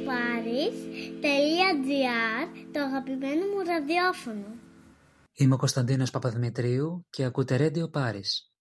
radioparis.gr, το αγαπημένο μου ραδιόφωνο. Είμαι ο Κωνσταντίνος Παπαδημητρίου και ακούτε Radio Paris.